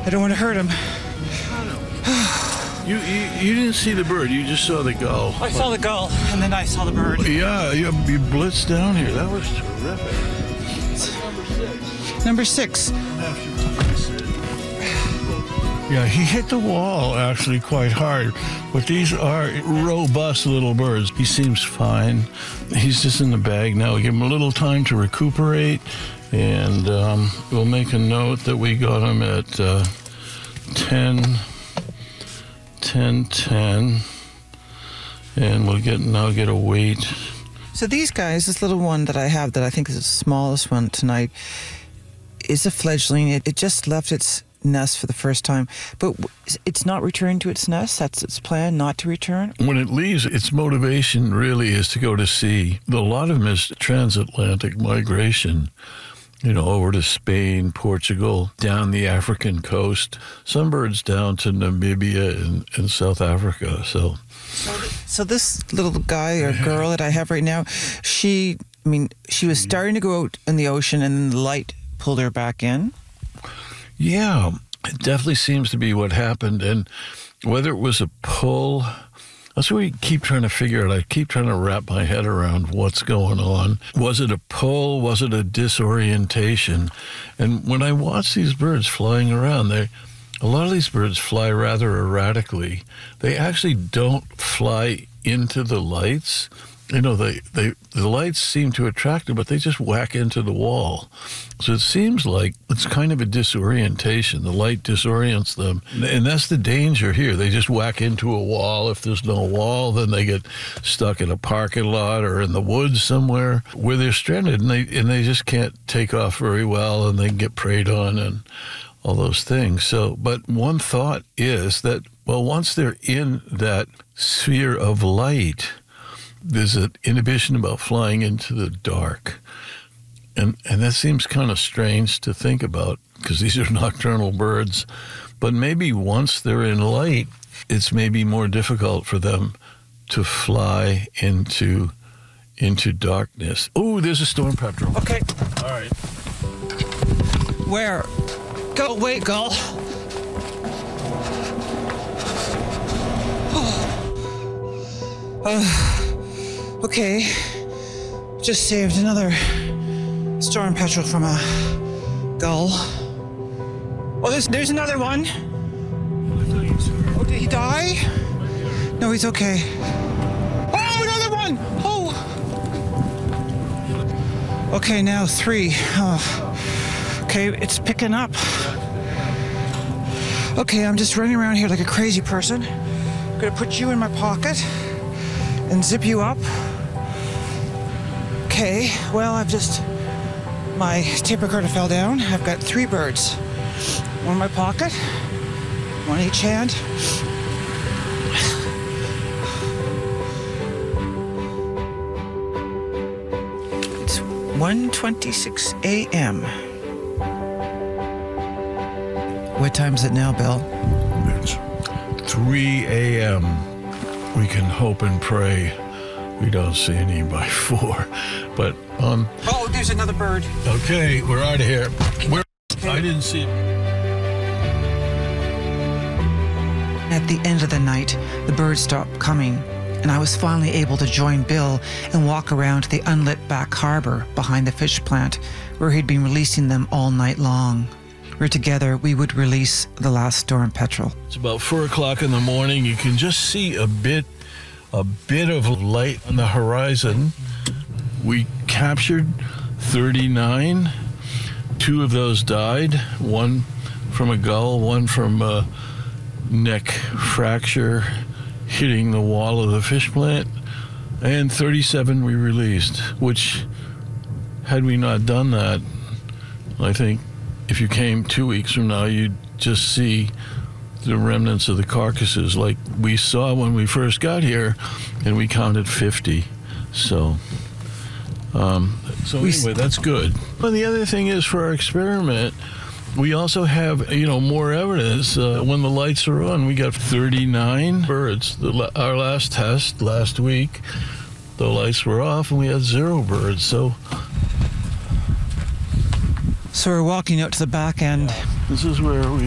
I don't want to hurt him. You didn't see the bird. You just saw the gull. I saw the gull, and then I saw the bird. Yeah, you blitzed down here. That was terrific. Number 6. Yeah, he hit the wall actually quite hard, but these are robust little birds. He seems fine. He's just in the bag now. We give him a little time to recuperate, and we'll make a note that we got him at 10, and we'll get a weight. So these guys, this little one that I have that I think is the smallest one tonight, is a fledgling. It just left its nest for the first time, but it's not returned to its nest. That's its plan, not to return. When it leaves, its motivation really is to go to sea. A lot of them is transatlantic migration, over to Spain, Portugal, down the African coast. Some birds down to Namibia and South Africa. So this little guy or girl that I have right now, she was starting to go out in the ocean, and then the light pulled her back in. Yeah, it definitely seems to be what happened. And whether it was a pull, that's what we keep trying to figure out. I keep trying to wrap my head around what's going on. Was it a pull? Was it a disorientation? And when I watch these birds flying around, a lot of these birds fly rather erratically. They actually don't fly into the lights. The lights seem to attract them, but they just whack into the wall. So it seems like it's kind of a disorientation. The light disorients them. And that's the danger here. They just whack into a wall. If there's no wall, then they get stuck in a parking lot or in the woods somewhere where they're stranded, and they just can't take off very well, and they get preyed on and all those things. So, but one thought is that, once they're in that sphere of light, there's an inhibition about flying into the dark. And that seems kind of strange to think about because these are nocturnal birds. But maybe once they're in light, it's maybe more difficult for them to fly into darkness. Oh, there's a storm petrel. Okay. All right. Where? Go, wait, gull. Okay, just saved another storm petrel from a gull. Oh, there's another one. Oh, did he die? No, he's okay. Oh, another one! Oh! Okay, now 3. Oh. Okay, it's picking up. Okay, I'm just running around here like a crazy person. I'm gonna put you in my pocket and zip you up. Okay, well, my tape recorder fell down. I've got 3 birds. One in my pocket, one in each hand. It's 1:26 a.m. What time is it now, Bill? It's 3 a.m. We can hope and pray we don't see any by 4. But, Oh, there's another bird. okay, we're out of here. I didn't see it. At the end of the night, the birds stopped coming, and I was finally able to join Bill and walk around to the unlit back harbor behind the fish plant where he'd been releasing them all night long. Where together we would release the last storm petrel. It's about 4 o'clock in the morning. You can just see a bit of light on the horizon. We captured 39. 2 of those died. 1 from a gull, 1 from a neck fracture hitting the wall of the fish plant. And 37 we released, which, had we not done that, I think if you came 2 weeks from now, you'd just see the remnants of the carcasses like we saw when we first got here, and we counted 50. So anyway, that's good. But the other thing is, for our experiment, we also have, more evidence. When the lights are on, we got 39 birds. Our last test last week, the lights were off, and we had 0 birds. So we're walking out to the back end. this is where we